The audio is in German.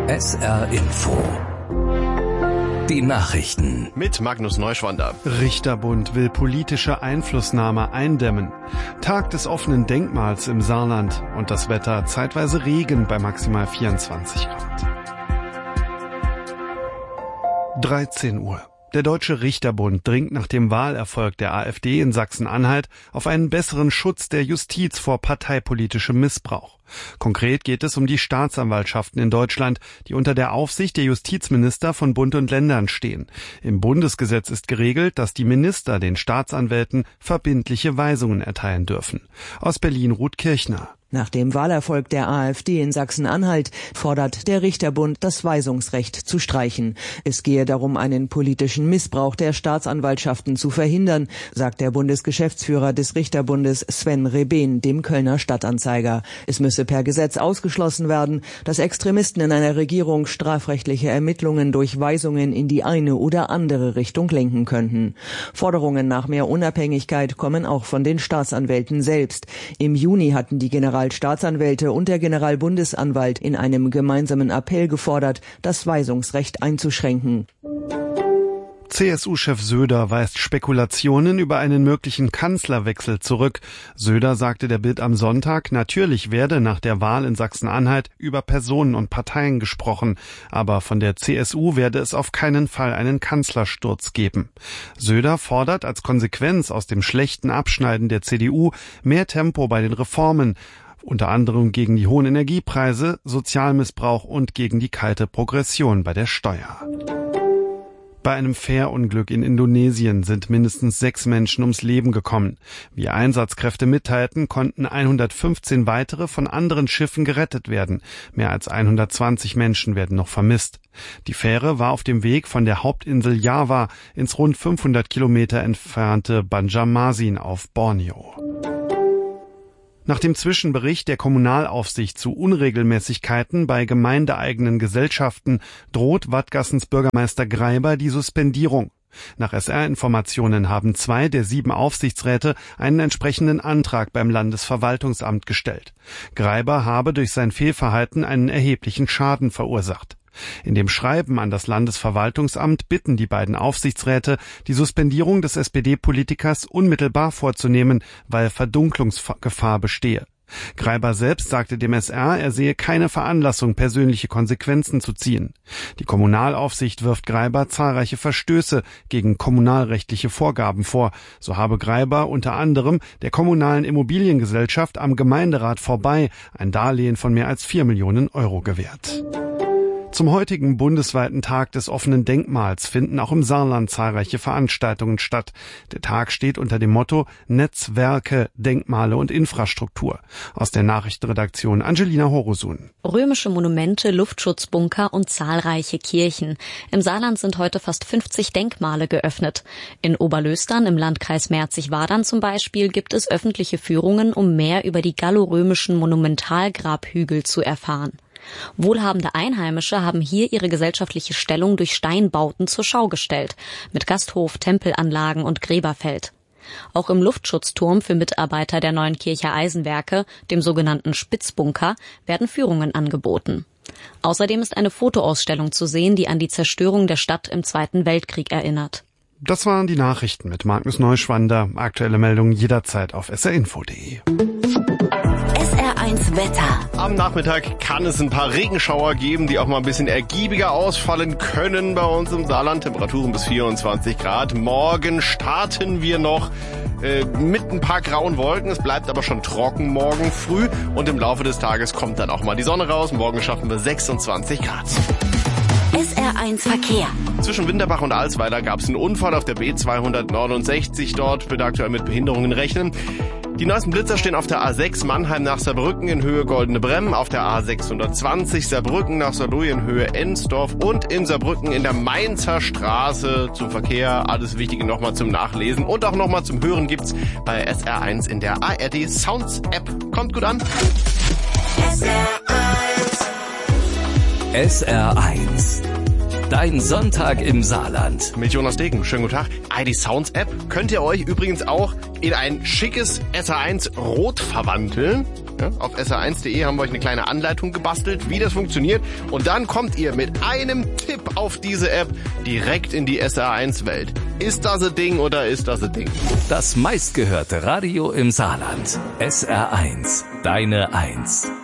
SR Info. Die Nachrichten. Mit Magnus Neuschwander. Richterbund will politische Einflussnahme eindämmen. Tag des offenen Denkmals im Saarland. Und das Wetter zeitweise Regen bei maximal 24 Grad. 13 Uhr. Der Deutsche Richterbund dringt nach dem Wahlerfolg der AfD in Sachsen-Anhalt auf einen besseren Schutz der Justiz vor parteipolitischem Missbrauch. Konkret geht es um die Staatsanwaltschaften in Deutschland, die unter der Aufsicht der Justizminister von Bund und Ländern stehen. Im Bundesgesetz ist geregelt, dass die Minister den Staatsanwälten verbindliche Weisungen erteilen dürfen. Aus Berlin Ruth Kirchner. Nach dem Wahlerfolg der AfD in Sachsen-Anhalt fordert der Richterbund, das Weisungsrecht zu streichen. Es gehe darum, einen politischen Missbrauch der Staatsanwaltschaften zu verhindern, sagt der Bundesgeschäftsführer des Richterbundes Sven Rebehn dem Kölner Stadtanzeiger. Es müsse per Gesetz ausgeschlossen werden, dass Extremisten in einer Regierung strafrechtliche Ermittlungen durch Weisungen in die eine oder andere Richtung lenken könnten. Forderungen nach mehr Unabhängigkeit kommen auch von den Staatsanwälten selbst. Im Juni hatten die Generalstaatsanwälte und der Generalbundesanwalt in einem gemeinsamen Appell gefordert, das Weisungsrecht einzuschränken. CSU-Chef Söder weist Spekulationen über einen möglichen Kanzlerwechsel zurück. Söder sagte der Bild am Sonntag, natürlich werde nach der Wahl in Sachsen-Anhalt über Personen und Parteien gesprochen, aber von der CSU werde es auf keinen Fall einen Kanzlersturz geben. Söder fordert als Konsequenz aus dem schlechten Abschneiden der CDU mehr Tempo bei den Reformen, unter anderem gegen die hohen Energiepreise, Sozialmissbrauch und gegen die kalte Progression bei der Steuer. Bei einem Fährunglück in Indonesien sind mindestens 6 Menschen ums Leben gekommen. Wie Einsatzkräfte mitteilten, konnten 115 weitere von anderen Schiffen gerettet werden. Mehr als 120 Menschen werden noch vermisst. Die Fähre war auf dem Weg von der Hauptinsel Java ins rund 500 Kilometer entfernte Banjarmasin auf Borneo. Nach dem Zwischenbericht der Kommunalaufsicht zu Unregelmäßigkeiten bei gemeindeeigenen Gesellschaften droht Wadgassens Bürgermeister Greiber die Suspendierung. Nach SR-Informationen haben 2 der 7 Aufsichtsräte einen entsprechenden Antrag beim Landesverwaltungsamt gestellt. Greiber habe durch sein Fehlverhalten einen erheblichen Schaden verursacht. In dem Schreiben an das Landesverwaltungsamt bitten die beiden Aufsichtsräte, die Suspendierung des SPD-Politikers unmittelbar vorzunehmen, weil Verdunklungsgefahr bestehe. Greiber selbst sagte dem SR, er sehe keine Veranlassung, persönliche Konsequenzen zu ziehen. Die Kommunalaufsicht wirft Greiber zahlreiche Verstöße gegen kommunalrechtliche Vorgaben vor. So habe Greiber unter anderem der kommunalen Immobiliengesellschaft am Gemeinderat vorbei ein Darlehen von mehr als 4 Millionen Euro gewährt. Zum heutigen bundesweiten Tag des offenen Denkmals finden auch im Saarland zahlreiche Veranstaltungen statt. Der Tag steht unter dem Motto Netzwerke, Denkmale und Infrastruktur. Aus der Nachrichtenredaktion Angelina Horosun. Römische Monumente, Luftschutzbunker und zahlreiche Kirchen. Im Saarland sind heute fast 50 Denkmale geöffnet. In Oberlöstern im Landkreis Merzig-Wadern zum Beispiel gibt es öffentliche Führungen, um mehr über die gallorömischen Monumentalgrabhügel zu erfahren. Wohlhabende Einheimische haben hier ihre gesellschaftliche Stellung durch Steinbauten zur Schau gestellt, mit Gasthof, Tempelanlagen und Gräberfeld. Auch im Luftschutzturm für Mitarbeiter der Neuenkircher Eisenwerke, dem sogenannten Spitzbunker, werden Führungen angeboten. Außerdem ist eine Fotoausstellung zu sehen, die an die Zerstörung der Stadt im Zweiten Weltkrieg erinnert. Das waren die Nachrichten mit Magnus Neuschwander. Aktuelle Meldungen jederzeit auf srinfo.de. SR1 Wetter. Am Nachmittag kann es ein paar Regenschauer geben, die auch mal ein bisschen ergiebiger ausfallen können bei uns im Saarland. Temperaturen bis 24 Grad. Morgen starten wir noch mit ein paar grauen Wolken. Es bleibt aber schon trocken morgen früh. Und im Laufe des Tages kommt dann auch mal die Sonne raus. Morgen schaffen wir 26 Grad. SR1 Verkehr. Zwischen Winterbach und Alsweiler gab es einen Unfall auf der B269. Dort wird aktuell mit Behinderungen rechnen. Die neuesten Blitzer stehen auf der A6 Mannheim nach Saarbrücken in Höhe Goldene Bremm, auf der A620 Saarbrücken nach Saarlouis in Höhe Ensdorf und in Saarbrücken in der Mainzer Straße zum Verkehr. Alles Wichtige nochmal zum Nachlesen und auch nochmal zum Hören gibt's bei SR1 in der ARD Sounds App. Kommt gut an. SR1. Dein Sonntag im Saarland. Mit Jonas Degen. Schönen guten Tag. ID Sounds App könnt ihr euch übrigens auch in ein schickes SR1 Rot verwandeln. Ja, auf sr1.de haben wir euch eine kleine Anleitung gebastelt, wie das funktioniert. Und dann kommt ihr mit einem Tipp auf diese App direkt in die SR1-Welt. Ist das ein Ding oder ist das ein Ding? Das meistgehörte Radio im Saarland. SR1, deine Eins.